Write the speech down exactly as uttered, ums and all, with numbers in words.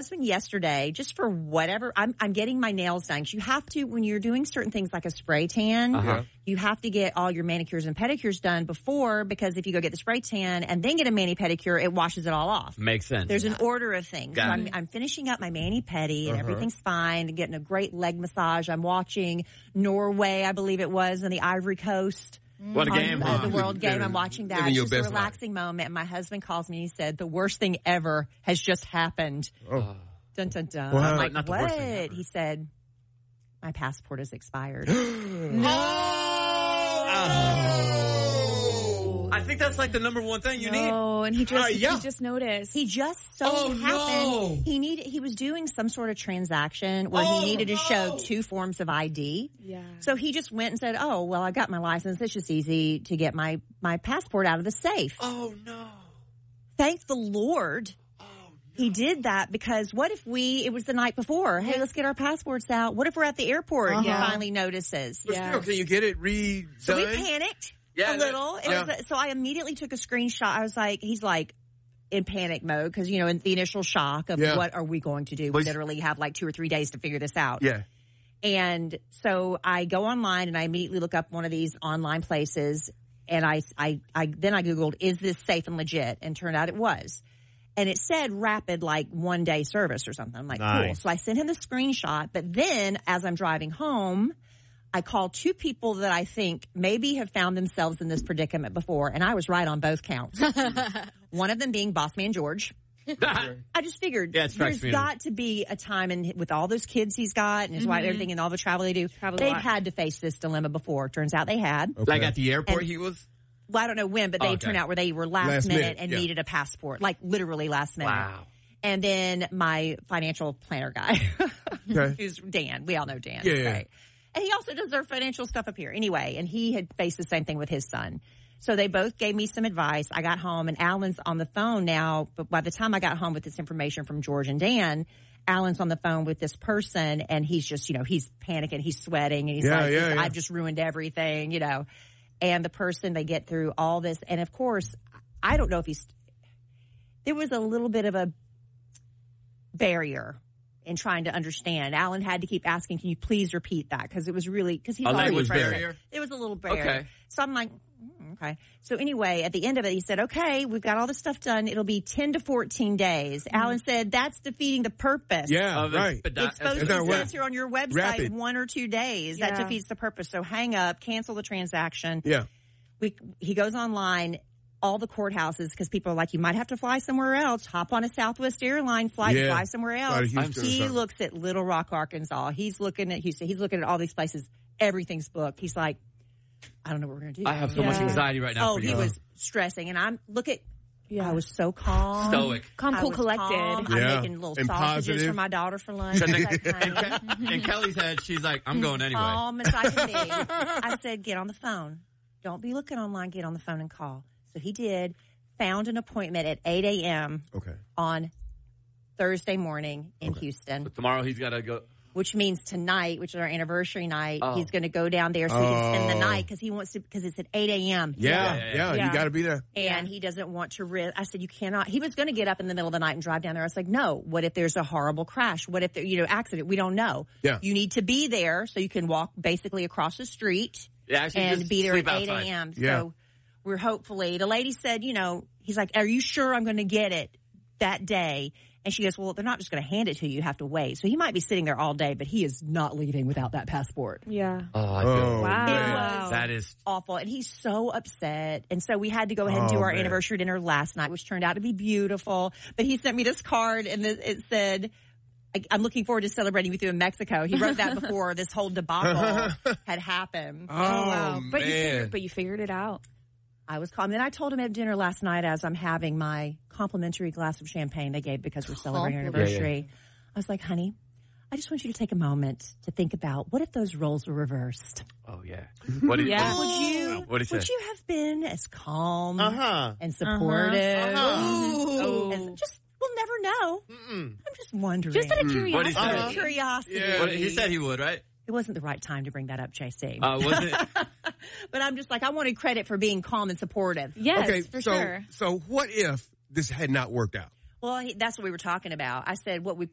husband yesterday, just for whatever, I'm, I'm getting my nails done. You have to, when you're doing certain things like a spray tan, Uh-huh. you have to get all your manicures and pedicures done before, because if you go get the spray tan and then get a mani-pedicure, it washes it all off. Makes sense. There's an order of things. Got so I'm, it. I'm finishing up my mani-pedi and Uh-huh. everything's fine, and getting a great leg massage. I'm watching Norway, I believe it was, and the Ivory Coast. What a on, game, uh, huh? the World Living- Game. I'm watching that. living It's your just a best life. relaxing moment. And my husband calls me and he said, the worst thing ever has just happened. Oh. Dun, dun, dun. Well, I'm not- like, not the what? worst thing ever. He said, my passport is expired. I think that's like the number one thing you need. Oh, and he just Uh, yeah. he just noticed. He just so Oh, happened no. he needed he was doing some sort of transaction where Oh, he needed to no. show two forms of I D. Yeah. So he just went and said, "Oh, well, I got my license. It's just easy to get my my passport out of the safe." Oh, no. Thank the Lord. He did that, because what if we, it was the night before, hey, let's get our passports out. What if we're at the airport and he Uh-huh. finally notices? But Yeah. still, can you get it redone? So we panicked Yeah, a little. It yeah. was, so I immediately took a screenshot. I was like, he's like in panic mode, because, you know, in the initial shock of Yeah. what are we going to do? We Was- literally have like two or three days to figure this out. Yeah. And so I go online and I immediately look up one of these online places, and I, I, I then I Googled, is this safe and legit? And turned out it was. And it said rapid, like one day service or something. I'm like, cool. Nice. So I sent him the screenshot. But then as I'm driving home, I called two people that I think maybe have found themselves in this predicament before. And I was right on both counts. One of them being Boss Man George. I just figured Yeah, it strikes there's me as- got to be a time, and with all those kids he's got and his wife, everything, and all the travel they do, Travel a they've lot. had to face this dilemma before. Turns out they had. Okay. Like at the airport, And- he was? Well, I don't know when, but they Oh, okay. turned out where they were last, Last minute, minute, and yeah. needed a passport, like literally last minute. Wow. And then my financial planner guy, Okay. who's Dan. We all know Dan. Yeah, yeah. Right? And he also does their financial stuff up here. Anyway, and he had faced the same thing with his son. So they both gave me some advice. I got home, and Alan's on the phone now. But by the time I got home with this information from George and Dan, Alan's on the phone with this person, and he's just, you know, he's panicking, he's sweating, and he's Yeah, like, yeah, yeah. I've just ruined everything, you know. And the person, they get through all this. And of course, I don't know if he's, there was a little bit of a barrier in trying to understand. Alan had to keep asking, can you please repeat that? Because it was really, because he's A already language frustrated. barrier? It was a little barrier. Okay. So I'm like, mm, okay. So anyway, at the end of it, he said, okay, we've got all this stuff done. It'll be ten to fourteen days. Alan said, that's defeating the purpose. Yeah, Of right. expedi- It's supposed It's to not be ra- says here on your website rapid. one or two days. That Yeah. defeats the purpose. So hang up, cancel the transaction. Yeah. We, he goes online, all the courthouses, because people are like, you might have to fly somewhere else. Hop on a Southwest airline flight, Yeah. fly somewhere Fly else. to Houston or He something. looks at Little Rock, Arkansas. He's looking at Houston. He's looking at all these places. Everything's booked. He's like, I don't know what we're going to do. I have so much Yeah. anxiety right now Oh, for he you. was stressing. And I'm, look at, Yeah. I was so calm. Stoic. Calm, I cool, was collected. calm. Yeah. I'm making little And sausages positive. for my daughter for lunch. And, It's like, honey, in Kelly's head, she's like, I'm going anyway. calm as I can be. I said, get on the phone. Don't be looking online. Get on the phone and call. So he did. Found an appointment at eight a.m. Okay. on Thursday morning in Houston, But tomorrow he's got to go. which means tonight, which is our anniversary night, Oh. he's going to go down there so he can spend the Oh. night because he wants to, because it's at eight a.m. Yeah, Yeah, yeah, yeah, yeah. you got to be there. And he doesn't want to risk. I said, you cannot. He was going to get up in the middle of the night and drive down there. I was like, no. What if there's a horrible crash? What if there, you know, accident? We don't know. Yeah. You need to be there so you can walk basically across the street Yeah, actually, and just be there sleep at eight outside. a.m. Yeah. So we're hopefully, the lady said, you know, he's like, are you sure I'm going to get it that day? And she goes, well, they're not just going to hand it to you. You have to wait. So he might be sitting there all day, but he is not leaving without that passport. Yeah. Oh, I feel Oh, Wow. man. that is. Awful. And he's so upset. And so we had to go ahead and Oh, do our man. anniversary dinner last night, which turned out to be beautiful. But he sent me this card and it it said, I- I'm looking forward to celebrating with you in Mexico. He wrote that before this whole debacle had happened. Oh, wow. But you man. figured, but you figured it out. I was calm. Then I told him at dinner last night as I'm having my complimentary glass of champagne they gave because we're celebrating our anniversary. I was like, honey, I just want you to take a moment to think about what if those roles were reversed? Oh, yeah. What did, Yeah. what Would you, What did he would say? you have been as calm Uh-huh. and supportive? Oh. As- just, we'll never know. I'm just wondering. Just out of What did he curiosity. say? Out of curiosity. Yeah. What, he said he would, right? It wasn't the right time to bring that up, J C. Uh, wasn't it? But I'm just like, I wanted credit for being calm and supportive. Yes, Okay, for so sure. so what if this had not worked out? Well, he- that's what we were talking about. I said, what we